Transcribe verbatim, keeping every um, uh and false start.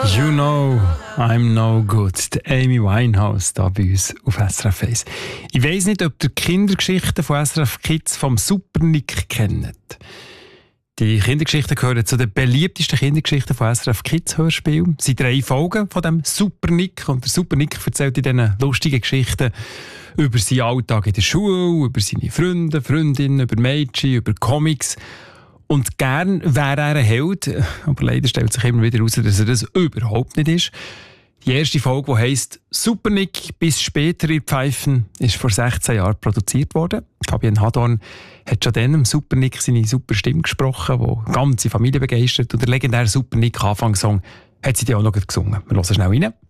You know, I'm no good. Die Amy Winehouse hier bei uns auf S R F eins. Ich weiss nicht, ob ihr die Kindergeschichten von S R F Kids vom Super Nick kennt. Die Kindergeschichten gehören zu den beliebtesten Kindergeschichten von S R F Kids Hörspiel. Es sind drei Folgen von dem Super Nick. Und der Super Nick erzählt in diesen lustigen Geschichten über seinen Alltag in der Schule, über seine Freunde, Freundinnen, über Mädchen, über Comics. Und gern wäre er ein Held, aber leider stellt sich immer wieder heraus, dass er das überhaupt nicht ist. Die erste Folge, die heisst «Super Nick bis später in Pfeifen», ist vor sechzehn Jahren produziert worden. Fabienne Hadorn hat schon dann im Super Nick seine super Stimme gesprochen, die die ganze Familie begeistert. Und der legendäre Super Nick Anfangssong hat sie dann auch noch gesungen. Wir hören schnell rein.